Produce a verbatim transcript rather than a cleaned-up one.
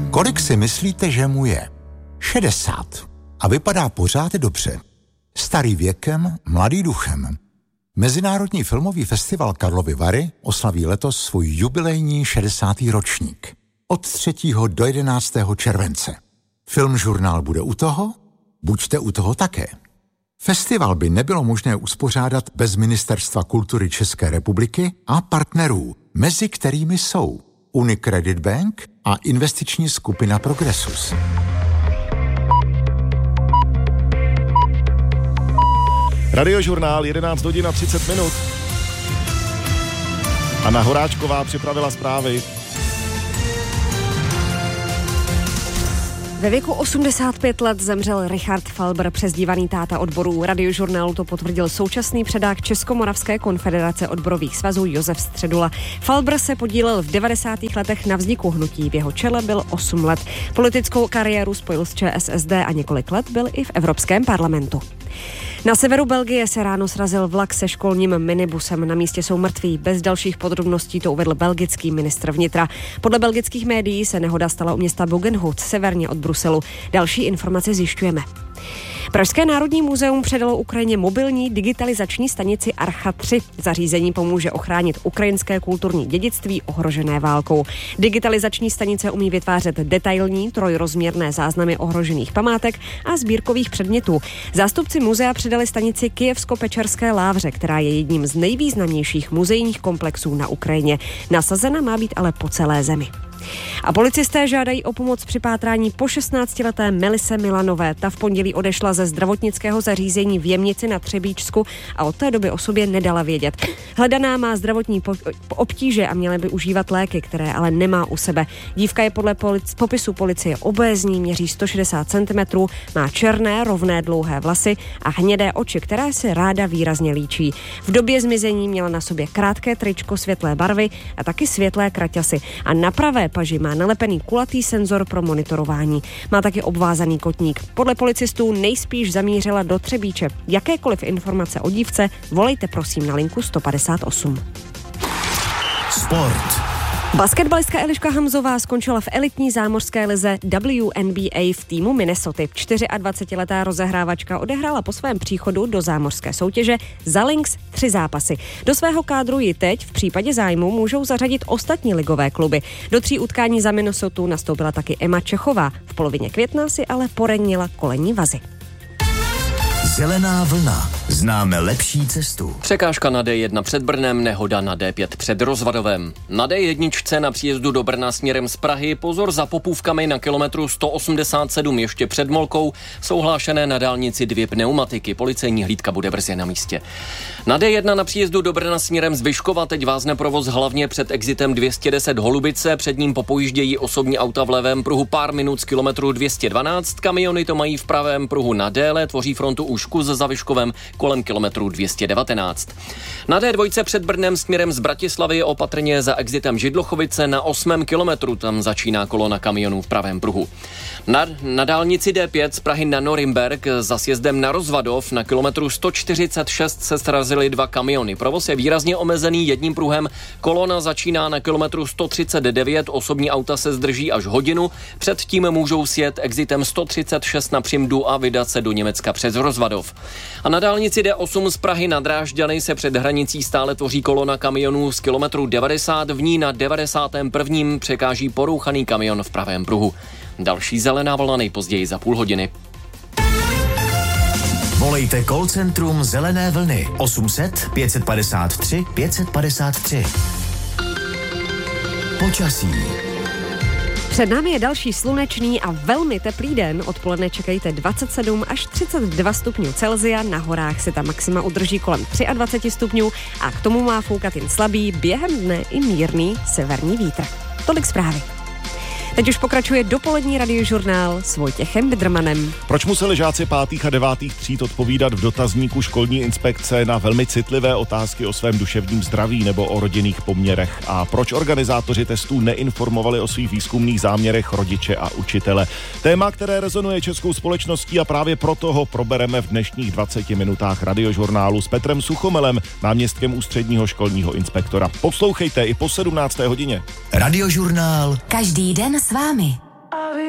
Kolik si myslíte, že mu je? šedesát. A vypadá pořád dobře. Starý věkem, mladý duchem. Mezinárodní filmový festival Karlovy Vary oslaví letos svůj jubilejní šedesátý ročník. Od třetího do jedenáctého července. Filmžurnál bude u toho? Buďte u toho také. Festival by nebylo možné uspořádat bez Ministerstva kultury České republiky a partnerů, mezi kterými jsou Unicredit Bank a investiční skupina Progressus. Radiožurnál jedenáct hodin a třicet minut. Anna Horáčková připravila zprávy. Ve věku osmdesát pět let zemřel Richard Falber, přezdívaný táta odborů. Radiožurnálu to potvrdil současný předák Českomoravské konfederace odborových svazů Josef Středula. Falber se podílel v devadesátých letech na vzniku hnutí. V jeho čele byl osm let. Politickou kariéru spojil s ČSSD a několik let byl i v Evropském parlamentu. Na severu Belgie se ráno srazil vlak se školním minibusem. Na místě jsou mrtví. Bez dalších podrobností to uvedl belgický ministr vnitra. Podle belgických médií se nehoda stala u města Buggenhout, severně od Bruselu. Další informace zjišťujeme. Pražské národní muzeum předalo Ukrajině mobilní digitalizační stanici Archa tři. Zařízení pomůže ochránit ukrajinské kulturní dědictví ohrožené válkou. Digitalizační stanice umí vytvářet detailní trojrozměrné záznamy ohrožených památek a sbírkových předmětů. Zástupci muzea předali stanici Kyjevsko-Pečerské lávře, která je jedním z nejvýznamnějších muzejních komplexů na Ukrajině. Nasazena má být ale po celé zemi. A policisté žádají o pomoc při pátrání po šestnáctileté Melise Milanové. Ta v pondělí odešla ze zdravotnického zařízení v Jemnici na Třebíčsku a od té doby o sobě nedala vědět. Hledaná má zdravotní po- obtíže a měla by užívat léky, které ale nemá u sebe. Dívka je podle polic- popisu policie obézní, měří sto šedesát centimetrů, má černé, rovné, dlouhé vlasy a hnědé oči, které se ráda výrazně líčí. V době zmizení měla na sobě krátké tričko světlé barvy a taky světlé kraťasy a na pravé paži má nalepený kulatý senzor pro monitorování. Má taky obvázaný kotník. Podle policistů nejspíš zamířila do Třebíče. Jakékoliv informace o dívce volejte prosím na linku sto padesát osm. Sport. Basketbalistka Eliška Hamzová skončila v elitní zámořské lize W N B A v týmu Minnesoty. dvacetičtyřletá rozehrávačka odehrála po svém příchodu do zámořské soutěže za Lynx tři zápasy. Do svého kádru ji teď v případě zájmu můžou zařadit ostatní ligové kluby. Do tří utkání za Minnesotu nastoupila taky Emma Čechová. V polovině května si ale poranila kolenní vazy. Zelená vlna. Známe lepší cestu. Překážka na D jedna před Brnem, nehoda na D pět před Rozvadovem. Na D jedna na příjezdu do Brna směrem z Prahy pozor za popůvkami na kilometru sto osmdesát sedm ještě před Molkou jsou hlášené na dálnici dvě pneumatiky. Policejní hlídka bude brzy na místě. Na D jedna na příjezdu do Brna směrem z Vyškova teď vázne provoz hlavně před exitem dvě stě deset Holubice, před ním popojíždějí osobní auta v levém pruhu pár minut z kilometru dvě stě dvanáct, kamiony to mají v pravém pruhu na déle, tvoří frontu už kus za Vyškovem kolem kilometru dvě stě devatenáct. Na D dva před Brnem směrem z Bratislavy opatrně za exitem Židlochovice na osmém kilometru, tam začíná kolona kamionů v pravém pruhu. Na, na dálnici D pět z Prahy na Norimberk za sjezdem na Rozvadov na kilometru sto čtyřicet šest se srazily dva kamiony. Provoz je výrazně omezený jedním pruhem, kolona začíná na kilometru sto třicet devět, osobní auta se zdrží až hodinu, předtím můžou sjet exitem sto třicet šest na Přimdu a vydat se do Německa přes Rozvadov. A na dálnici D osm z Prahy na Drážďany se před hranicí stále tvoří kolona kamionů z kilometru devadesát, v ní na devadesátém prvním překáží porouchaný kamion v pravém pruhu. Další zelená vlna nejpozději za půl hodiny. Volejte call centrum Zelené vlny osm set pět padesát tři pět padesát tři. Počasí. Před námi je další slunečný a velmi teplý den. Odpoledne čekejte dvacet sedm až třicet dva stupňů Celsia, na horách se ta maxima udrží kolem dvacet tři stupňů a k tomu má foukat jen slabý, během dne i mírný severní vítr. Tolik zprávy. Teď už pokračuje dopolední radiožurnál s Vojtěchem Bidrmanem. Proč museli žáci pátých a devátých tříd odpovídat v dotazníku školní inspekce na velmi citlivé otázky o svém duševním zdraví nebo o rodinných poměrech? A proč organizátoři testů neinformovali o svých výzkumných záměrech rodiče a učitele? Téma, které rezonuje českou společností a právě proto ho probereme v dnešních dvaceti minutách radiožurnálu s Petrem Suchomelem, náměstkem ústředního školního inspektora. Poslouchejte i po sedmnácté hodině. Radiožurnál. Každý den s vámi. zprávy.